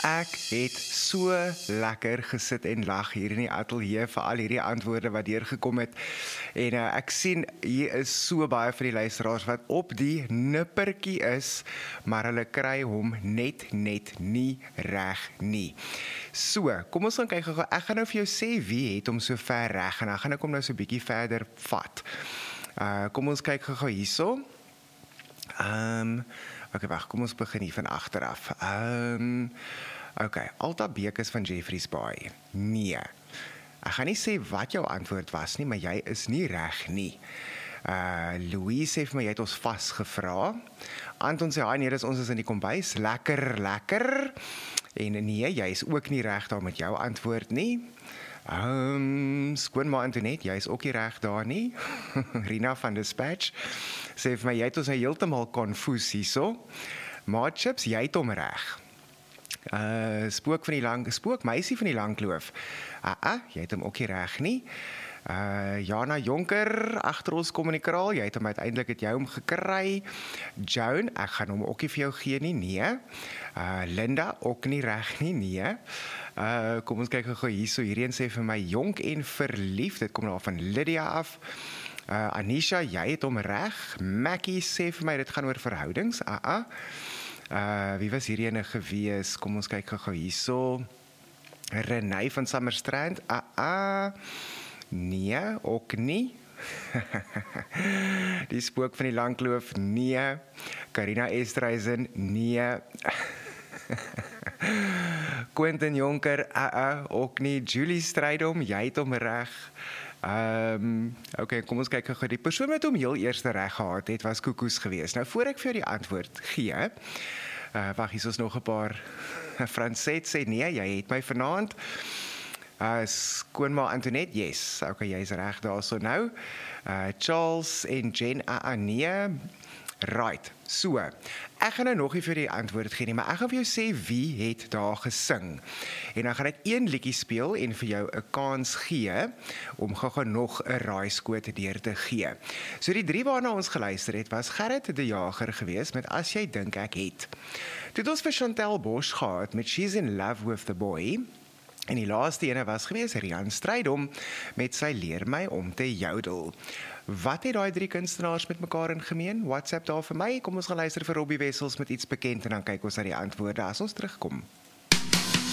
Ek het so lekker gesit en lag hier in die ateljee vir al hierdie antwoorde wat deurgekom het. En ek sien hier is so baie van die luisteraars wat op die nippertjie is, maar hulle kry hom net nie reg nie. So, kom ons gaan kyk gou. Ek gaan nou vir jou sê wie het hom so ver reg en dan gaan ek hom nou so 'n bietjie verder vat. Kom ons kyk gou hierso. Okay, wag, kom ons begin hier van agteraf. Okay, Alta Bekes van Jeffreys Bay. Nee. Ek gaan nie sê wat jou antwoord was nie, maar jy is nie reg nie. Louise sê vir my, jy het ons vasgevra. Anton sê, nee, ons is in die kombuis. Lekker. En nee, jy is ook nie reg daar met jou antwoord nie. Skoonma Antoinette, jy is ook nie reg daar nie. Rina van Dispatch sê vir my, jy het ons heeltemal konfuus hierso. Maatchips, jy het hom reg. Spookmeisie van die Langkloof. Jy het hom ook nie reg nie. Jana Jonker, agter ons kom in die kraal, jy het hom uiteindelik het jy hom gekry. Joan, ek gaan hom ook nie vir jou gee nie, nee. Linda, ook nie reg nie, nee. Kom ons kyk gou hierso, hierheen sê vir my, jonk en verliefd, dit kom nou van Lydia af. Anisha, jy het hom reg. Mackie sê vir my, dit gaan oor verhoudings, wie was hierheen gewees, kom ons kyk gou hierso. Renée van Summerstrand, nee, ook nie. Die spook van die Langkloof, nee. Carina Estreisen, nee. Quentin Jonker, ook nie. Julie Strydom, jy het hom reg. Okay, kom ons kyk gou. Die persoon wat hom heel eerste reg gehad het, was Koekoes geweest. Nou, voor ek vir jou die antwoord gee, wag, hier is nog 'n paar. Franset sê, nee, jy het my vanaand. Skoonma Antoinette, yes. Okay, jy is reg daarso nou. Charles en Jen, nee. Right, so, ek gaan nou nog nie vir die antwoord gee nie, maar ek gaan vir jou sê wie het daar gesing. En dan gaan ek een liedjie speel en vir jou 'n kans gee om gou nog 'n raaiskoot deur te gee. So die 3 waarna ons geluister het, was Gerrit de Jager geweest met As jy dink ek het. Toe het ons vir Chantel Bosch gehad met She's in Love with the Boy. En die laaste ene was geweest Rian Strydom met Sy leer my om te jodel. Wat het daai 3 kunstenaars met mekaar in gemeen? WhatsApp daar vir my. Kom ons gaan luister vir Robbie Wessels met iets bekend en dan kyk ons na die antwoorde as ons terugkom.